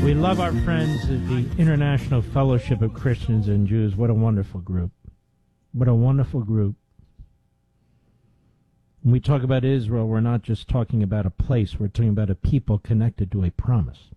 We love our friends at the International Fellowship of Christians and Jews. What a wonderful group. What a wonderful group. When we talk about Israel, we're not just talking about a place. We're talking about a people connected to a promise.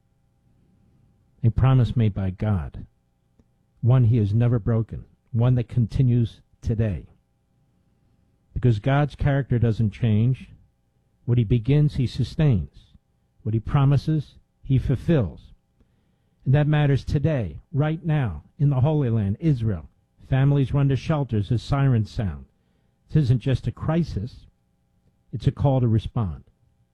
A promise made by God. One he has never broken. One that continues today. Because God's character doesn't change. What he begins, he sustains. What he promises, he fulfills. And that matters today, right now, in the Holy Land, Israel. Families run to shelters as sirens sound. This isn't just a crisis. It's a call to respond.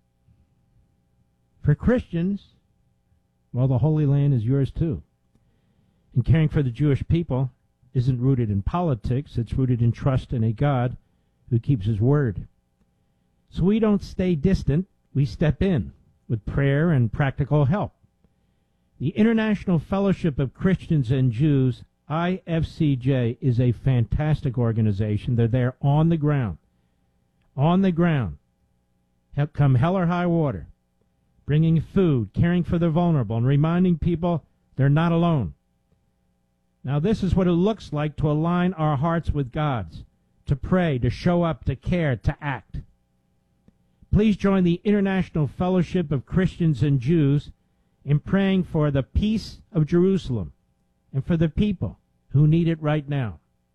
For Christians, well, the Holy Land is yours too. And caring for the Jewish people isn't rooted in politics. It's rooted in trust in a God who keeps his word. So we don't stay distant. We step in with prayer and practical help. The International Fellowship of Christians and Jews, IFCJ, is a fantastic organization. They're there on the ground. On the ground. Come hell or high water. Bringing food, caring for the vulnerable, and reminding people they're not alone. Now this is what it looks like to align our hearts with God's. To pray, to show up, to care, to act. Please join the International Fellowship of Christians and Jews in praying for the peace of Jerusalem and for the people who need it right now.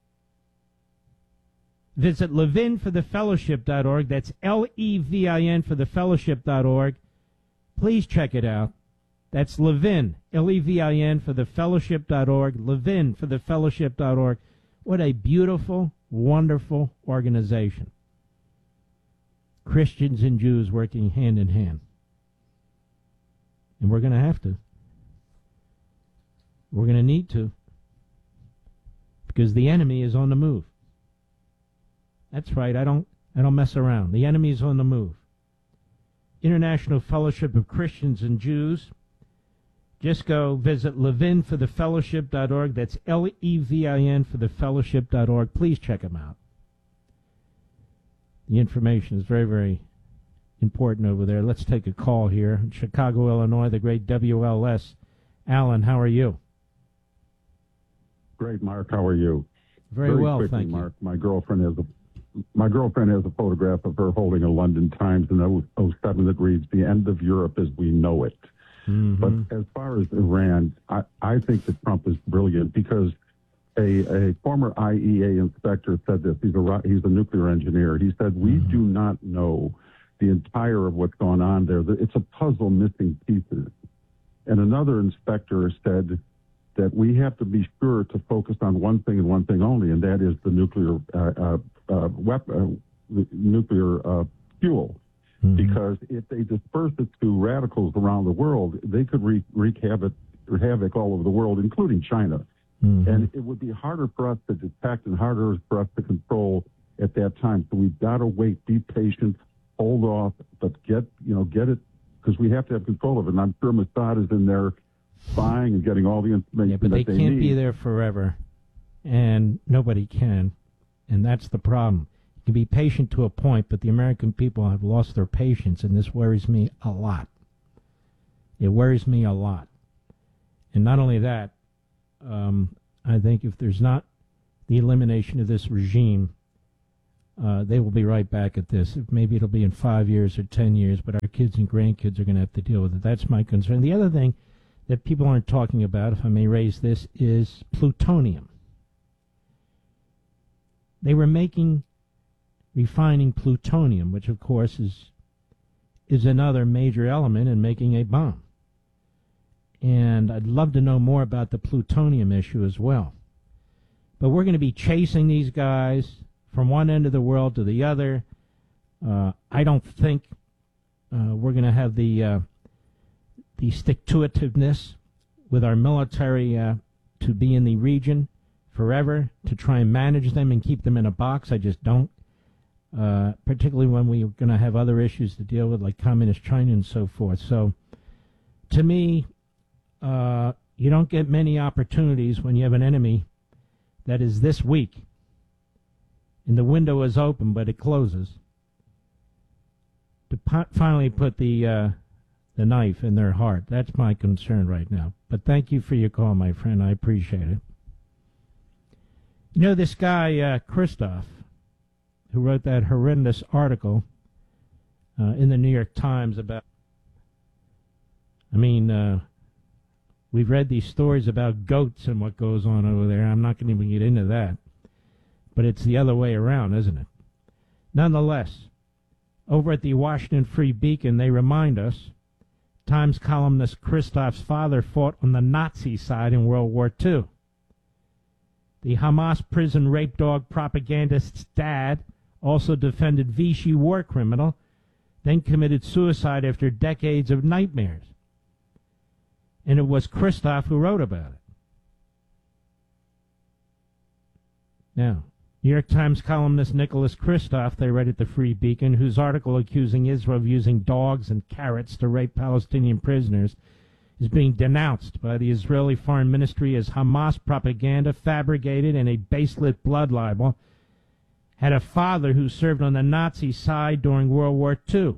Visit levinforthefellowship.org. That's Levin for thefellowship.org. Please check it out. That's Levin, Levin for thefellowship.org, Levin for thefellowship.org. What a beautiful, wonderful organization. Christians and Jews working hand in hand. And we're going to have to. We're going to need to. Because the enemy is on the move. That's right, I don't mess around. The enemy is on the move. International Fellowship of Christians and Jews. Just go visit levinforthefellowship.org. That's Levin for thefellowship.org. Please check them out. The information is very, very important over there. Let's take a call here. In Chicago, Illinois, the great WLS. Alan, how are you? Great, Mark. How are you? Very well, quickly, thank you. Mark. My girlfriend has a photograph of her holding a London Times in 07 that reads, "The end of Europe as we know it." Mm-hmm. But as far as Iran, I think that Trump is brilliant because a former IEA inspector said this. He's a nuclear engineer. He said, we do not know the entire of what's gone on there. It's a puzzle missing pieces. And another inspector said that we have to be sure to focus on one thing and one thing only, and that is the nuclear fuel. Mm-hmm. Because if they disperse it to radicals around the world, they could wreak havoc all over the world, including China. Mm-hmm. And it would be harder for us to detect and harder for us to control at that time. So we've got to wait, be patient, hold off, but get it, because we have to have control of it. And I'm sure Mossad is in there spying and getting all the information but that they need. They can't be there forever, and nobody can, and that's the problem. You can be patient to a point, but the American people have lost their patience, and this worries me a lot. It worries me a lot. And not only that, I think if there's not the elimination of this regime, they will be right back at this. Maybe it'll be in 5 years or 10 years, but our kids and grandkids are going to have to deal with it. That's my concern. The other thing that people aren't talking about, if I may raise this, is plutonium. They were refining plutonium, which of course is another major element in making a bomb. And I'd love to know more about the plutonium issue as well. But we're going to be chasing these guys from one end of the world to the other. I don't think we're going to have the stick-to-itiveness with our military to be in the region forever, to try and manage them and keep them in a box. I just don't. Particularly when we're going to have other issues to deal with, like Communist China and so forth. So, to me, you don't get many opportunities when you have an enemy that is this weak, and the window is open, but it closes, to finally put the the knife in their heart. That's my concern right now. But thank you for your call, my friend. I appreciate it. You know, this guy, Christoph, who wrote that horrendous article in the New York Times about, we've read these stories about goats and what goes on over there. I'm not going to even get into that. But it's the other way around, isn't it? Nonetheless, over at the Washington Free Beacon, they remind us Times columnist Christoph's father fought on the Nazi side in World War II. The Hamas prison rape dog propagandist's dad also defended Vichy war criminal, then committed suicide after decades of nightmares. And it was Christoph who wrote about it. Now, New York Times columnist Nicholas Christoph, they read at the Free Beacon, whose article accusing Israel of using dogs and carrots to rape Palestinian prisoners, is being denounced by the Israeli Foreign Ministry as Hamas propaganda fabricated and a baseless blood libel, had a father who served on the Nazi side during World War II.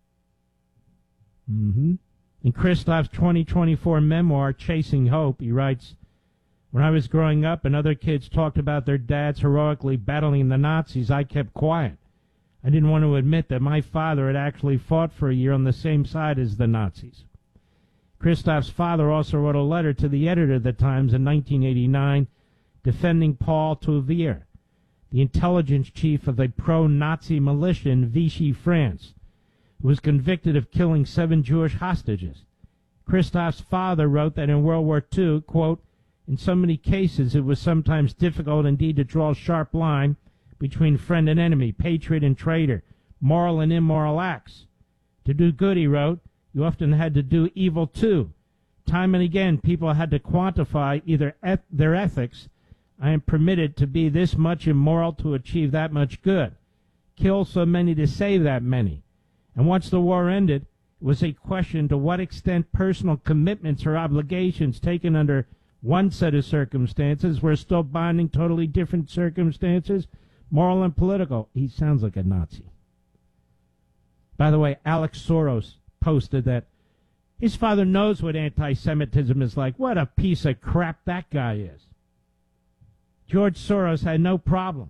In Christoph's 2024 memoir, Chasing Hope, he writes, "When I was growing up and other kids talked about their dads heroically battling the Nazis, I kept quiet. I didn't want to admit that my father had actually fought for a year on the same side as the Nazis." Christoph's father also wrote a letter to the editor of the Times in 1989 defending Paul Touvier, the intelligence chief of a pro-Nazi militia in Vichy, France, who was convicted of killing 7 Jewish hostages. Christoph's father wrote that in World War II, quote, "In so many cases it was sometimes difficult indeed to draw a sharp line between friend and enemy, patriot and traitor, moral and immoral acts. To do good," he wrote, "you often had to do evil too. Time and again people had to quantify either their ethics. I am permitted to be this much immoral to achieve that much good. Kill so many to save that many. And once the war ended, it was a question to what extent personal commitments or obligations taken under one set of circumstances were still binding totally different circumstances, moral and political." He sounds like a Nazi. By the way, Alex Soros posted that his father knows what anti-Semitism is like. What a piece of crap that guy is. George Soros had no problem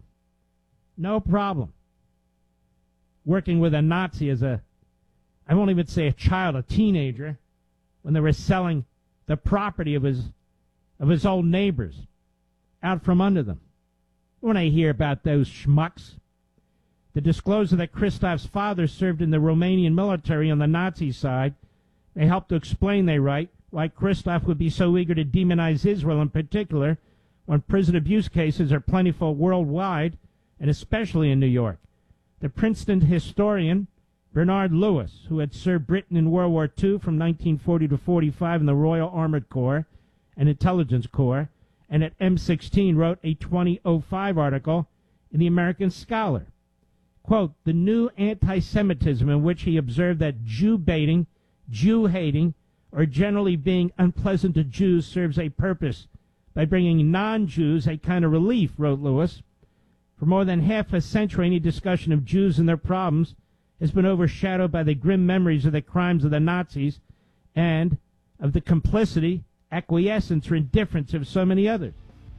working with a Nazi as I won't even say a child, a teenager, when they were selling the property of his old neighbors out from under them. When I hear about those schmucks, the disclosure that Christoph's father served in the Romanian military on the Nazi side may help to explain, they write, why Christoph would be so eager to demonize Israel in particular when prison abuse cases are plentiful worldwide and especially in New York. The Princeton historian Bernard Lewis, who had served Britain in World War II from 1940 to 45 in the Royal Armored Corps and Intelligence Corps, and at M16 wrote a 2005 article in the American Scholar. Quote, "The new anti-Semitism in which he observed that Jew-baiting, Jew-hating, or generally being unpleasant to Jews serves a purpose by bringing non-Jews a kind of relief," wrote Lewis. "For more than half a century, any discussion of Jews and their problems has been overshadowed by the grim memories of the crimes of the Nazis and of the complicity, acquiescence, or indifference of so many others."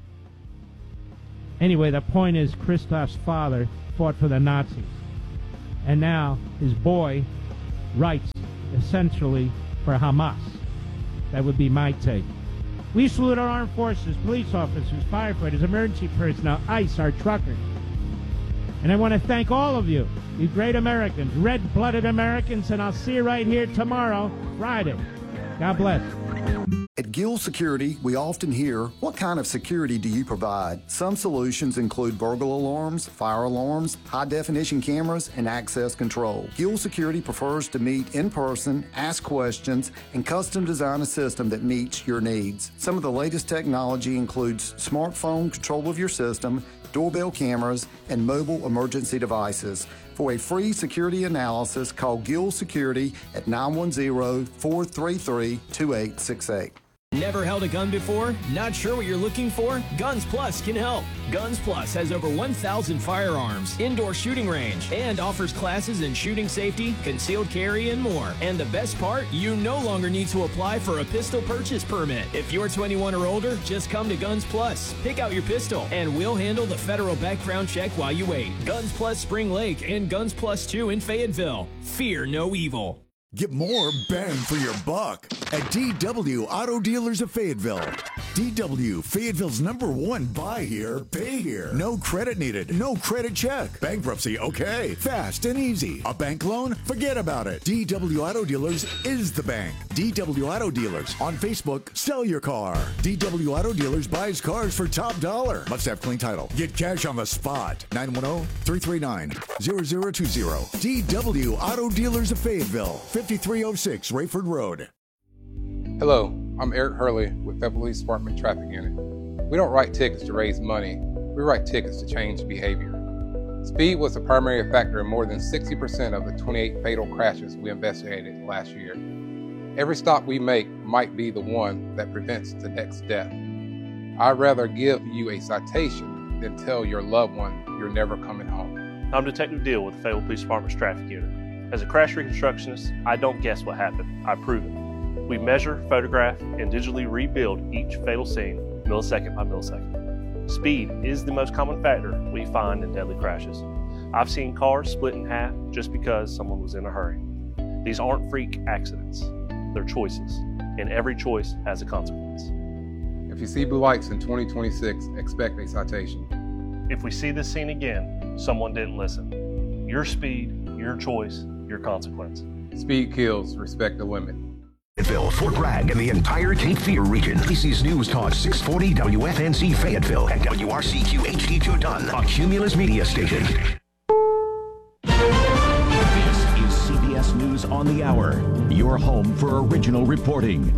Anyway, the point is Christoph's father fought for the Nazis. And now his boy writes essentially for Hamas. That would be my take. We salute our armed forces, police officers, firefighters, emergency personnel, ICE, our truckers. And I want to thank all of you, you great Americans, red-blooded Americans, and I'll see you right here tomorrow, Friday. God bless. At Gill Security, we often hear, "What kind of security do you provide?" Some solutions include burglar alarms, fire alarms, high-definition cameras, and access control. Gill Security prefers to meet in person, ask questions, and custom design a system that meets your needs. Some of the latest technology includes smartphone control of your system, doorbell cameras, and mobile emergency devices. For a free security analysis, call Gill Security at 910-433-2868. Never held a gun before? Not sure what you're looking for? Guns Plus can help. Guns Plus has over 1,000 firearms, indoor shooting range, and offers classes in shooting safety, concealed carry, and more. And the best part? You no longer need to apply for a pistol purchase permit. If you're 21 or older, just come to Guns Plus. Pick out your pistol, and we'll handle the federal background check while you wait. Guns Plus Spring Lake and Guns Plus 2 in Fayetteville. Fear no evil. Get more bang for your buck at DW Auto Dealers of Fayetteville. DW, Fayetteville's #1 buy here, pay here. No credit needed, no credit check. Bankruptcy, okay. Fast and easy. A bank loan? Forget about it. DW Auto Dealers is the bank. DW Auto Dealers. On Facebook, sell your car. DW Auto Dealers buys cars for top dollar. Must have clean title. Get cash on the spot. 910-339-0020. DW Auto Dealers of Fayetteville. 5306 Rayford Road. Hello, I'm Eric Hurley with Fayetteville Police Department Traffic Unit. We don't write tickets to raise money. We write tickets to change behavior. Speed was the primary factor in more than 60% of the 28 fatal crashes we investigated last year. Every stop we make might be the one that prevents the next death. I'd rather give you a citation than tell your loved one you're never coming home. I'm Detective Deal with the Fayetteville Police Department's Traffic Unit. As a crash reconstructionist, I don't guess what happened, I prove it. We measure, photograph, and digitally rebuild each fatal scene millisecond by millisecond. Speed is the most common factor we find in deadly crashes. I've seen cars split in half just because someone was in a hurry. These aren't freak accidents, they're choices, and every choice has a consequence. If you see blue lights in 2026, expect a citation. If we see this scene again, someone didn't listen. Your speed, your choice, your consequence. Speed kills, respect the limit. Fayetteville, Fort Bragg, and the entire Cape Fear region. ABC's News Talk 640 WFNZ Fayetteville and WRCQ HD2 Dunn, a Cumulus media station. This is CBS News on the Hour, your home for original reporting.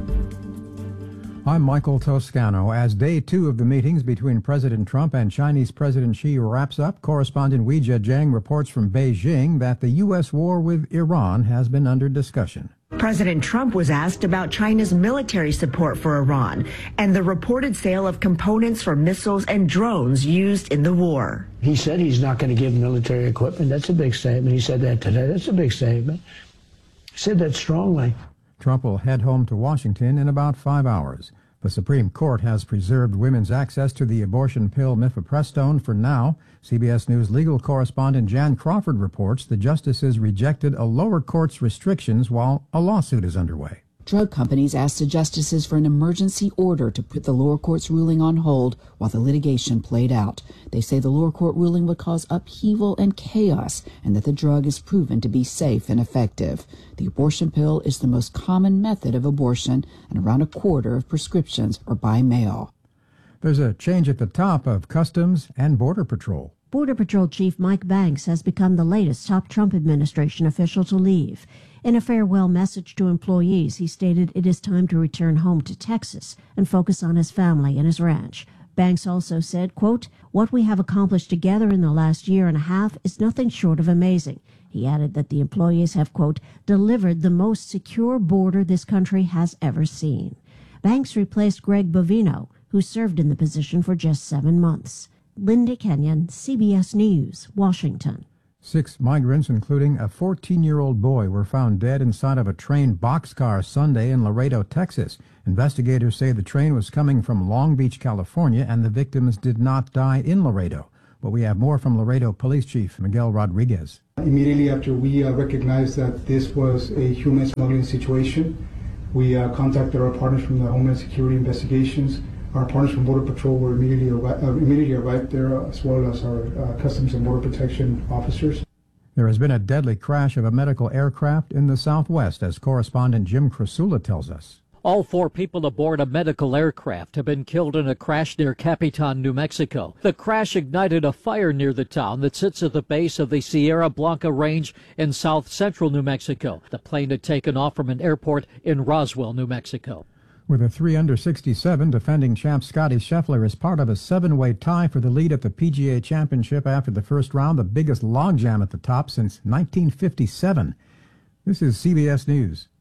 I'm Michael Toscano. As day 2 of the meetings between President Trump and Chinese President Xi wraps up, correspondent Weijia Jiang reports from Beijing that the U.S. war with Iran has been under discussion. President Trump was asked about China's military support for Iran and the reported sale of components for missiles and drones used in the war. He said he's not going to give military equipment. That's a big statement. He said that today. That's a big statement. He said that strongly. Trump will head home to Washington in about 5 hours. The Supreme Court has preserved women's access to the abortion pill mifepristone for now. CBS News legal correspondent Jan Crawford reports the justices rejected a lower court's restrictions while a lawsuit is underway. Drug companies asked the justices for an emergency order to put the lower court's ruling on hold while the litigation played out. They say the lower court ruling would cause upheaval and chaos and that the drug is proven to be safe and effective. The abortion pill is the most common method of abortion, and around a quarter of prescriptions are by mail. There's a change at the top of Customs and Border Patrol. Border Patrol Chief Mike Banks has become the latest top Trump administration official to leave. In a farewell message to employees, he stated it is time to return home to Texas and focus on his family and his ranch. Banks also said, quote, "What we have accomplished together in the last year and a half is nothing short of amazing." He added that the employees have, quote, "delivered the most secure border this country has ever seen." Banks replaced Greg Bovino, who served in the position for just 7 months. Linda Kenyon, CBS News, Washington. 6 migrants, including a 14-year-old boy, were found dead inside of a train boxcar Sunday in Laredo, Texas. Investigators say the train was coming from Long Beach, California, and the victims did not die in Laredo. But we have more from Laredo Police Chief Miguel Rodriguez. Immediately after we recognized that this was a human smuggling situation, we contacted our partners from the Homeland Security Investigations. Our partners from Border Patrol were immediately arrived there, as well as our Customs and Border Protection officers. There has been a deadly crash of a medical aircraft in the Southwest, as correspondent Jim Krasula tells us. All 4 people aboard a medical aircraft have been killed in a crash near Capitan, New Mexico. The crash ignited a fire near the town that sits at the base of the Sierra Blanca Range in south-central New Mexico. The plane had taken off from an airport in Roswell, New Mexico. With a 3 under 67, defending champ Scottie Scheffler is part of a 7-way tie for the lead at the PGA Championship after the first round, the biggest logjam at the top since 1957. This is CBS News.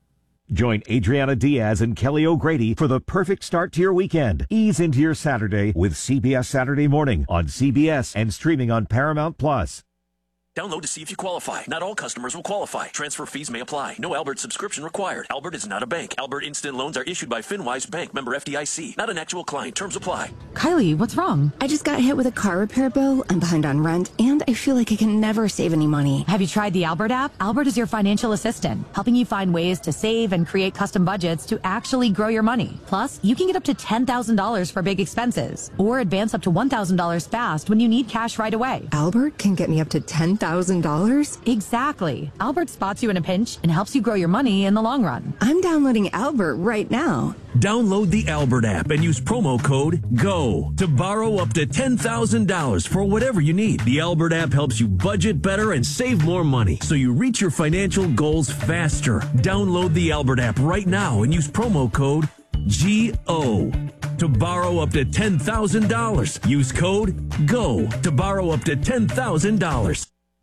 Join Adriana Diaz and Kelly O'Grady for the perfect start to your weekend. Ease into your Saturday with CBS Saturday Morning on CBS and streaming on Paramount Plus. Download to see if you qualify. Not all customers will qualify. Transfer fees may apply. No Albert subscription required. Albert is not a bank. Albert Instant Loans are issued by FinWise Bank, member FDIC. Not an actual client. Terms apply. Kylie, what's wrong? I just got hit with a car repair bill. I'm behind on rent, and I feel like I can never save any money. Have you tried the Albert app? Albert is your financial assistant, helping you find ways to save and create custom budgets to actually grow your money. Plus, you can get up to $10,000 for big expenses, or advance up to $1,000 fast when you need cash right away. Albert can get me up to $10,000? Exactly. Albert spots you in a pinch and helps you grow your money in the long run. I'm downloading Albert right now. Download the Albert app and use promo code GO to borrow up to $10,000 for whatever you need. The Albert app helps you budget better and save more money so you reach your financial goals faster. Download the Albert app right now and use promo code GO to borrow up to $10,000. Use code GO to borrow up to $10,000.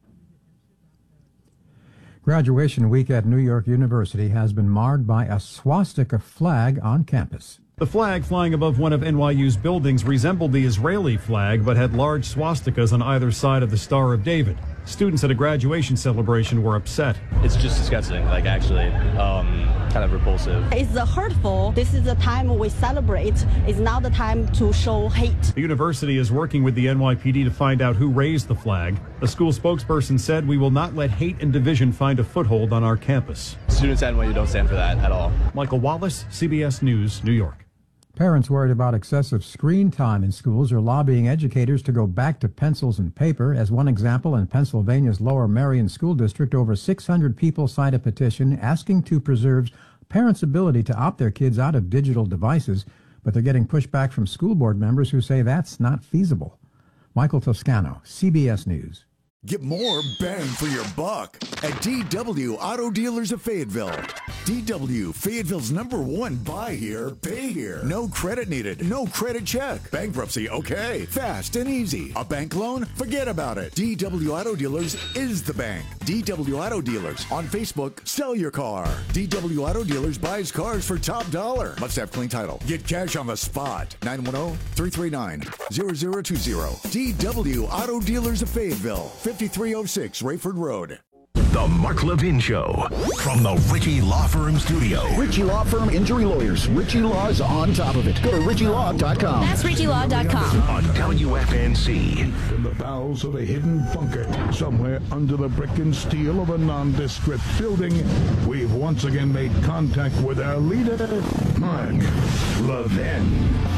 Graduation week at New York University has been marred by a swastika flag on campus. The flag flying above one of NYU's buildings resembled the Israeli flag, but had large swastikas on either side of the Star of David. Students at a graduation celebration were upset. It's just disgusting, like actually, kind of repulsive. It's hurtful. This is the time we celebrate. It's not the time to show hate. The university is working with the NYPD to find out who raised the flag. A school spokesperson said, "We will not let hate and division find a foothold on our campus." Students at NYU don't stand for that at all. Michael Wallace, CBS News, New York. Parents worried about excessive screen time in schools are lobbying educators to go back to pencils and paper. As one example, in Pennsylvania's Lower Merion School District, over 600 people signed a petition asking to preserve parents' ability to opt their kids out of digital devices, but they're getting pushback from school board members who say that's not feasible. Michael Toscano, CBS News. Get more bang for your buck at DW Auto Dealers of Fayetteville. DW, Fayetteville's #1 buy here, pay here. No credit needed, no credit check. Bankruptcy, okay. Fast and easy. A bank loan? Forget about it. DW Auto Dealers is the bank. DW Auto Dealers. On Facebook, sell your car. DW Auto Dealers buys cars for top dollar. Must have clean title. Get cash on the spot. 910-339-0020. DW Auto Dealers of Fayetteville. 5306 Rayford Road. The Mark Levin Show from the Ritchie Law Firm studio. Ritchie Law Firm Injury Lawyers. Ritchie Law is on top of it. Go to RitchieLaw.com. That's RitchieLaw.com. On WFNC. In the bowels of a hidden bunker, somewhere under the brick and steel of a nondescript building, we've once again made contact with our leader, Mark Levin.